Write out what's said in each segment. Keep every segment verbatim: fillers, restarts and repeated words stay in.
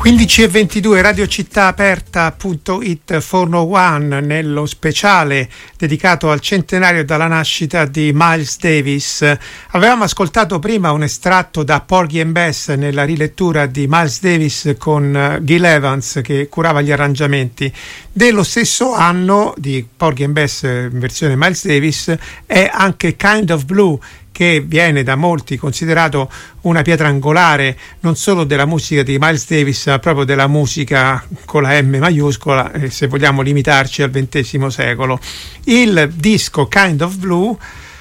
quindici e ventidue, Radio Città Aperta punto it centouno nello speciale dedicato al centenario dalla nascita di Miles Davis. Avevamo ascoltato prima un estratto da Porgy and Bess nella rilettura di Miles Davis con Gil Evans che curava gli arrangiamenti. Dello stesso anno di Porgy and Bess in versione Miles Davis è anche Kind of Blue, che viene da molti considerato una pietra angolare non solo della musica di Miles Davis, ma proprio della musica con la M maiuscola, eh, se vogliamo limitarci al ventesimo secolo. Il disco Kind of Blue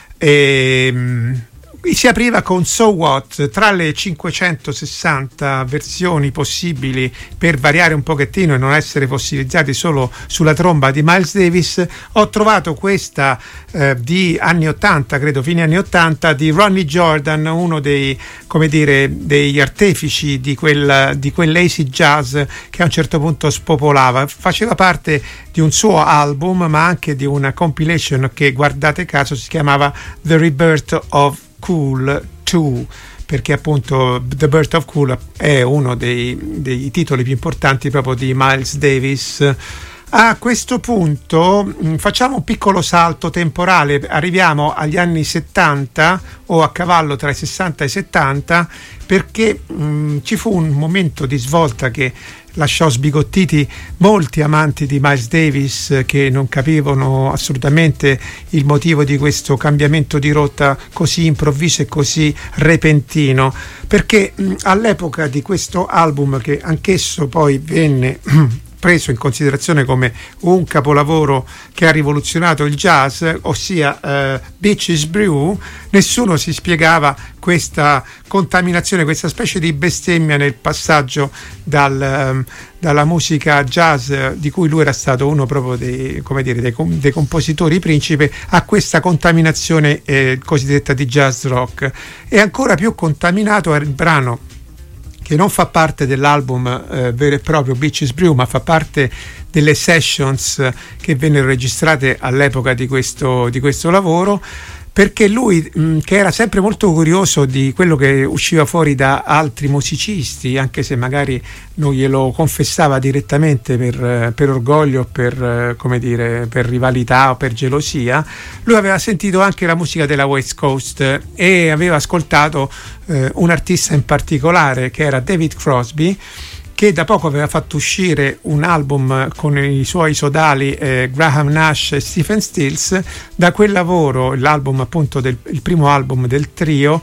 ehm, si apriva con So What. Tra le cinquecentosessanta versioni possibili, per variare un pochettino e non essere fossilizzati solo sulla tromba di Miles Davis, ho trovato questa eh, di anni ottanta, credo fine anni ottanta, di Ronnie Jordan, uno dei, come dire, degli artefici di quel, di quell'acid jazz che a un certo punto spopolava. Faceva parte di un suo album, ma anche di una compilation che, guardate caso, si chiamava The Rebirth of Cool due, perché appunto The Birth of Cool è uno dei, dei titoli più importanti proprio di Miles Davis. A questo punto mh, facciamo un piccolo salto temporale, arriviamo agli anni settanta o a cavallo tra i sessanta e i settanta, perché mh, ci fu un momento di svolta che lasciò sbigottiti molti amanti di Miles Davis, che non capivano assolutamente il motivo di questo cambiamento di rotta così improvviso e così repentino, perché mh, all'epoca di questo album, che anch'esso poi venne preso in considerazione come un capolavoro che ha rivoluzionato il jazz, ossia uh, Bitches Brew, nessuno si spiegava questa contaminazione, questa specie di bestemmia nel passaggio dal, um, dalla musica jazz, di cui lui era stato uno proprio dei, come dire, dei, dei compositori principe, a questa contaminazione eh, cosiddetta di jazz rock. E ancora più contaminato era il brano che non fa parte dell'album eh, vero e proprio Bitches Brew, ma fa parte delle sessions che vennero registrate all'epoca di questo, di questo lavoro, perché lui, mh, che era sempre molto curioso di quello che usciva fuori da altri musicisti, anche se magari non glielo confessava direttamente per, per orgoglio, per, come dire, per rivalità o per gelosia, lui aveva sentito anche la musica della West Coast e aveva ascoltato eh, un artista in particolare che era David Crosby, che da poco aveva fatto uscire un album con i suoi sodali eh, Graham Nash e Stephen Stills. Da quel lavoro, l'album appunto del il primo album del trio,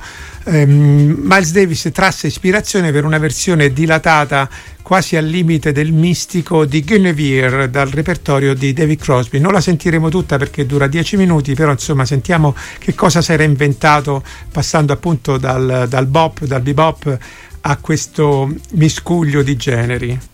ehm, Miles Davis trasse ispirazione per una versione dilatata quasi al limite del mistico di Guinevere dal repertorio di David Crosby. Non la sentiremo tutta perché dura dieci minuti, però insomma sentiamo che cosa si era inventato passando appunto dal, dal bop, dal bebop a questo miscuglio di generi.